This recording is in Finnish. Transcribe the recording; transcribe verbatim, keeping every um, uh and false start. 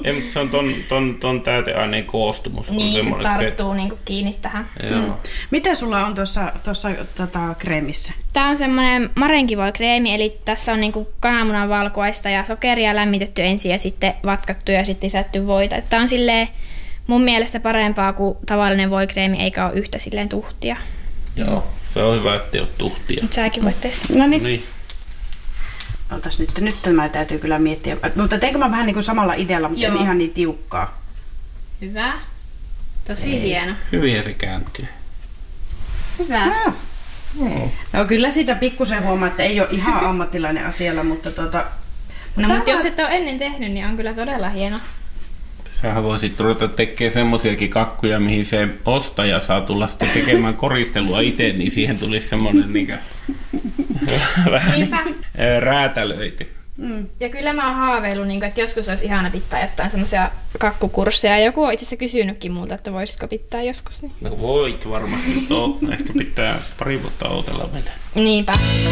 ei, mutta se on ton, ton, ton täyteaineen koostumus. Niin, se tarttuu se... niinku kiinni tähän. Mm. Mitä sulla on tuossa, tuossa tota, kreemissä? Tää on semmoinen marenkivoikreemi, eli tässä on niinku kananmunan valkuaista ja sokeria lämmitetty ensin ja sitten vatkattu ja sitten lisätty voita. Tää on silleen mun mielestä parempaa kuin tavallinen voikreemi, eikä ole yhtä silleen tuhtia. Joo, se on hyvä, ettei ole tuhtia. Mut säkin voit testaa. No niin. Niin. Otas nyt, nyt tämä täytyy kyllä miettiä. Mutta teinkö mä vähän niin kuin samalla idealla, mutta en ihan niin tiukkaa. Hyvä. Tosi Ei. hieno. Hyvin se kääntyy. Hyvä. Ah. No. no kyllä siitä pikkusen huomaa, että ei ole ihan ammattilainen asialla, mutta tota... No mutta jos et ole ennen tehnyt, niin on kyllä todella hieno. Sähän voisit ruveta tekemään semmosiakin kakkuja, mihin se ostaja saa tulla sitten tekemään koristelua itse, niin siihen tulisi semmoinen niinkö vähän niin, räätälöity. Mm. Ja kyllä mä oon haaveillut, niin, että joskus olisi ihana pitää jotain semmoisia kakkukursseja. Joku on itse asiassa kysynytkin multa, että voisitko pitää joskus. Niin. No voit varmasti, mutta ehkä pitää pari vuotta odotella vielä. Niinpä.